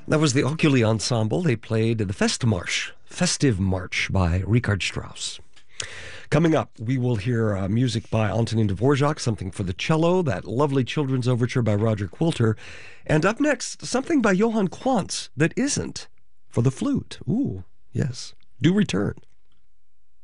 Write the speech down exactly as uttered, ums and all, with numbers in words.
That was the Oculi Ensemble. They played the Festmarsch, Festive March by Richard Strauss. Coming up, we will hear uh, music by Antonin Dvorak, something for the cello, that lovely children's overture by Roger Quilter. And up next, something by Johann Quantz that isn't for the flute. Ooh, yes. Do return.